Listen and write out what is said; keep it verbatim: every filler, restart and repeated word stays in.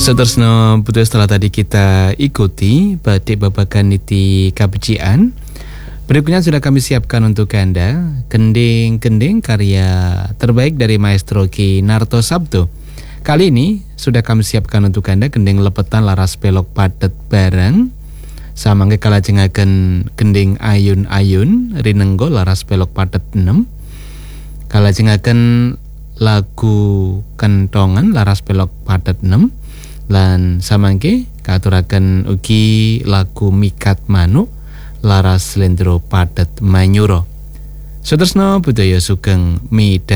Seterusnya putus setelah tadi kita ikuti batik babakan niti kabecian. Berikutnya sudah kami siapkan untuk Anda Kending-kending karya terbaik dari Maestro Ki Narto Sabdo. Kali ini sudah kami siapkan untuk Anda kending lepetan laras pelok padet bareng samangke kalajengaken kending ayun-ayun rinenggo laras pelok padet enam. Kalajengaken lagu kentongan laras pelok padet enam. Lan samangke katuraken ugi lagu mikat manuk laras slendro padet manyuro. Sutresno budaya sugeng mida